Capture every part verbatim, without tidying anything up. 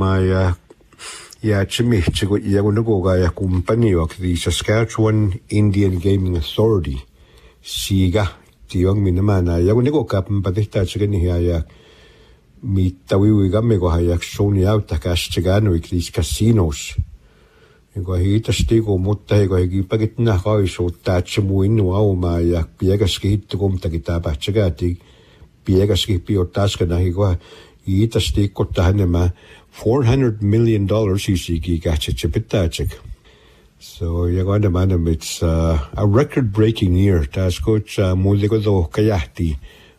my yeah, Jimmy, Chigo, Yagunagoga, company of the Saskatchewan Indian Gaming Authority, Siga, the young Minamana, Yagunago Captain, but they touch again here. Meet the way we got me go hayak Sony out the cash chagano with these casinos. You go hit a stick or motta, go give packet na house or touch a win, wow, my yak, Piagaski to come to get up at Chagati, Piagaski or Tascana, he go eat a stick or Tahanema, four hundred million dollars, you see, gotcha chipitachik. So you're going to man, it's uh, a record breaking year. That's good, Muligo Kayati.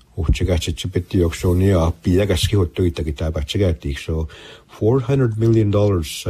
So four hundred million dollars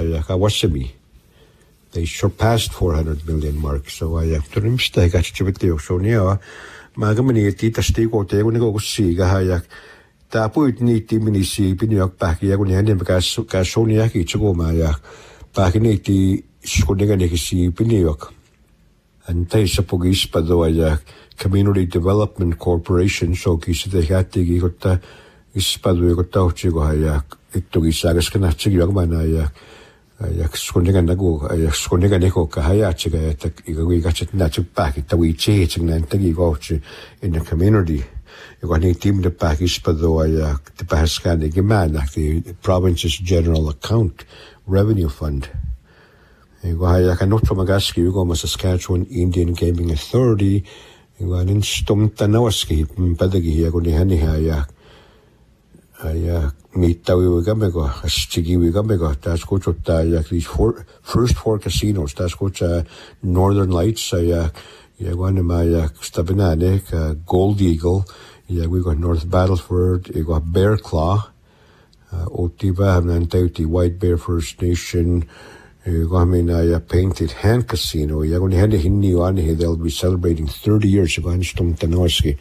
they surpassed four hundred million mark. So I have to mistake at Chipetio. So now Magamani Tita Stigo, they will go see Gahayak. Tapu need Timini see Piniok back Yagun because Soniaki Chagomaya back in eighty Skodeganiki Piniok. And Taisapogis Padoayak. Community Development Corporation, so kisi te hati ki kota ispadu kota uchi ko hayak ito gisagas kana chigi yagmana ya ya skonega nago ya skonega neko ka haya chiga ya tak igawi gachet na chpak itawi che chingna tagi go uchi in the community. You got any team the pack ispadu ya the paskani gimana the province's general account revenue fund. You go hayak anoto magaski you go Saskatchewan Indian Gaming Authority. Igualin stum tanawaski padagi yaguni hani haya haya mitawi wigamego astigi wigamego that's go to the these four first four casinos that's go to Northern Lights haya yagwani maya stabinane Gold Eagle yeah we got North Battleford we got Bear Claw Otiba and Tauti White Bear First Nation. I mean, I painted hand casino. They'll be celebrating thirty years of Anstom Tanoski.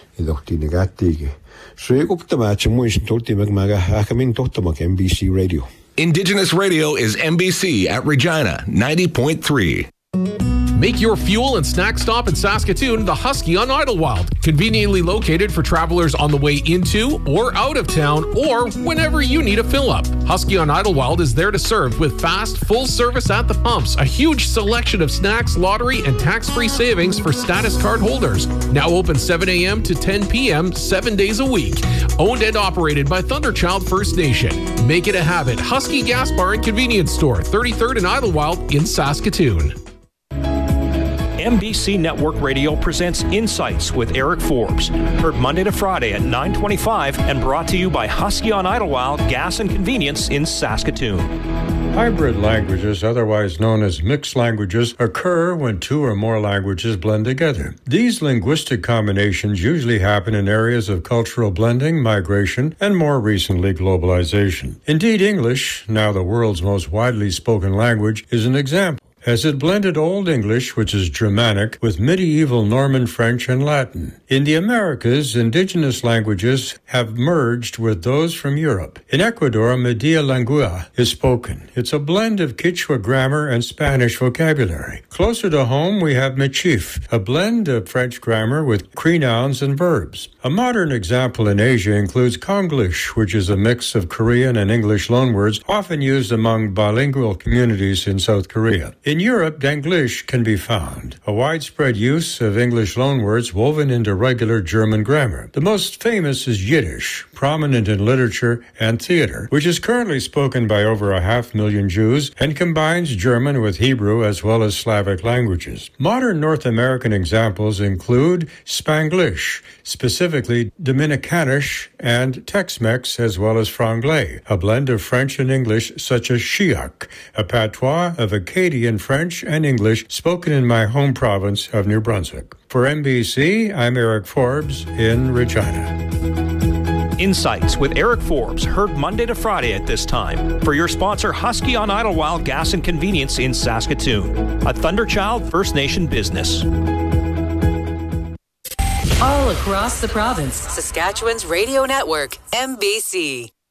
So you go to the match and we told him, I come in Totamak, M B C Radio. Indigenous Radio is M B C at Regina, ninety point three. Make your fuel and snack stop in Saskatoon the Husky on Idlewild. Conveniently located for travelers on the way into or out of town or whenever you need a fill-up. Husky on Idlewild is there to serve with fast, full service at the pumps, a huge selection of snacks, lottery, and tax-free savings for status card holders. Now open seven a.m. to ten p.m. seven days a week. Owned and operated by Thunderchild First Nation. Make it a habit. Husky Gas Bar and Convenience Store, thirty-third and Idlewild in Saskatoon. M B C Network Radio presents Insights with Eric Forbes. Heard Monday to Friday at nine twenty-five and brought to you by Husky on Idlewild Gas and Convenience in Saskatoon. Hybrid languages, otherwise known as mixed languages, occur when two or more languages blend together. These linguistic combinations usually happen in areas of cultural blending, migration, and more recently, globalization. Indeed, English, now the world's most widely spoken language, is an example, as it blended Old English, which is Germanic, with medieval Norman French and Latin. In the Americas, indigenous languages have merged with those from Europe. In Ecuador, Media Lengua is spoken. It's a blend of Quechua grammar and Spanish vocabulary. Closer to home, we have Michif, a blend of French grammar with Cree nouns and verbs. A modern example in Asia includes Konglish, which is a mix of Korean and English loanwords often used among bilingual communities in South Korea. In Europe, Denglish can be found, a widespread use of English loanwords woven into regular German grammar. The most famous is Yiddish, prominent in literature and theater, which is currently spoken by over a half million Jews and combines German with Hebrew as well as Slavic languages. Modern North American examples include Spanglish, specifically Dominicanish, and Tex-Mex as well as Franglais, a blend of French and English such as Chiac, a patois of Acadian French and English spoken in my home province of New Brunswick. For M B C, I'm Eric Forbes in Regina. Insights with Eric Forbes, heard Monday to Friday at this time. For your sponsor, Husky on Idlewild Gas and Convenience in Saskatoon, a Thunderchild First Nation business. All across the province, Saskatchewan's radio network, M B C.